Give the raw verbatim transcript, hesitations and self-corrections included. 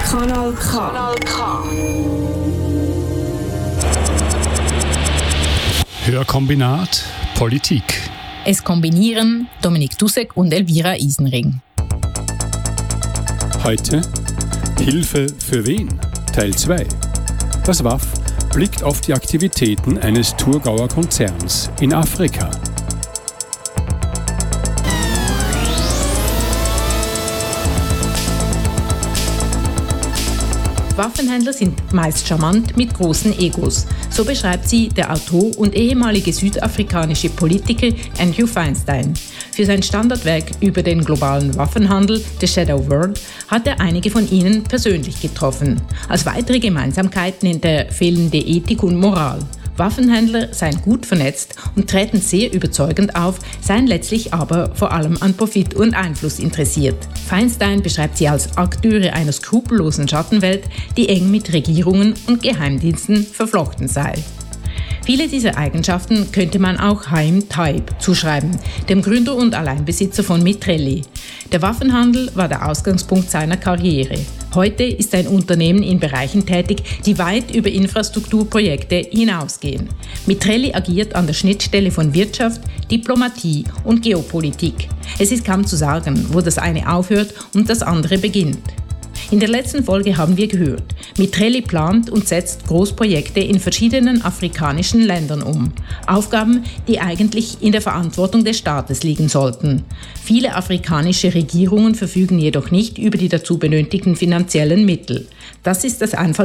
Kanal K. Kanal K. Hörkombinat Politik. Es kombinieren Dominik Dussek und Elvira Isenring. Heute Hilfe für wen? Teil zwei. Das W A F blickt auf die Aktivitäten eines Thurgauer Konzerns in Afrika. Waffenhändler sind meist charmant mit großen Egos. So beschreibt sie der Autor und ehemalige südafrikanische Politiker Andrew Feinstein. Für sein Standardwerk über den globalen Waffenhandel, The Shadow World, hat er einige von ihnen persönlich getroffen. Als weitere Gemeinsamkeit nennt er fehlende Ethik und Moral. Waffenhändler seien gut vernetzt und treten sehr überzeugend auf, seien letztlich aber vor allem an Profit und Einfluss interessiert. Feinstein beschreibt sie als Akteure einer skrupellosen Schattenwelt, die eng mit Regierungen und Geheimdiensten verflochten sei. Viele dieser Eigenschaften könnte man auch Haim Taib zuschreiben, dem Gründer und Alleinbesitzer von Mitrelli. Der Waffenhandel war der Ausgangspunkt seiner Karriere. Heute ist ein Unternehmen in Bereichen tätig, die weit über Infrastrukturprojekte hinausgehen. Mitrelli agiert an der Schnittstelle von Wirtschaft, Diplomatie und Geopolitik. Es ist kaum zu sagen, wo das eine aufhört und das andere beginnt. In der letzten Folge haben wir gehört, Mitrelli plant und setzt Großprojekte in verschiedenen afrikanischen Ländern um. Aufgaben, die eigentlich in der Verantwortung des Staates liegen sollten. Viele afrikanische Regierungen verfügen jedoch nicht über die dazu benötigten finanziellen Mittel. Das ist das Einfall